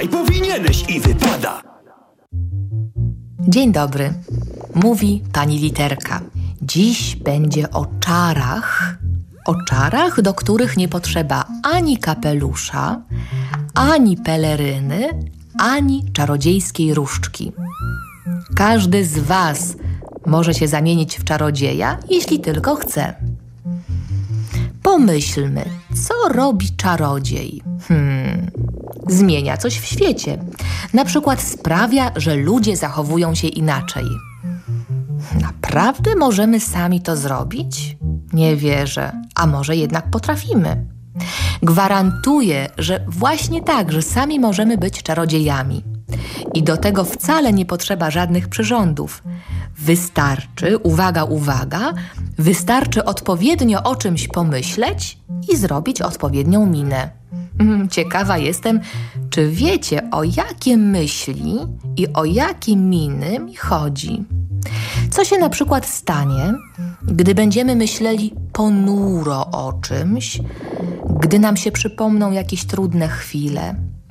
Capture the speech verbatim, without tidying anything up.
Wpadaj, powinieneś i wypada. Dzień dobry, mówi pani Literka. Dziś będzie o czarach, o czarach, do których nie potrzeba ani kapelusza, ani peleryny, ani czarodziejskiej różdżki. Każdy z was może się zamienić w czarodzieja, jeśli tylko chce. Pomyślmy, co robi czarodziej? Hmm, zmienia coś w świecie. Na przykład sprawia, że ludzie zachowują się inaczej. Naprawdę możemy sami to zrobić? Nie wierzę, a może jednak potrafimy. Gwarantuję, że właśnie tak, że sami możemy być czarodziejami. I do tego wcale nie potrzeba żadnych przyrządów. Wystarczy, uwaga, uwaga, wystarczy odpowiednio o czymś pomyśleć i zrobić odpowiednią minę. Ciekawa jestem, czy wiecie, o jakie myśli i o jakie miny mi chodzi. Co się na przykład stanie, gdy będziemy myśleli ponuro o czymś, gdy nam się przypomną jakieś trudne chwile,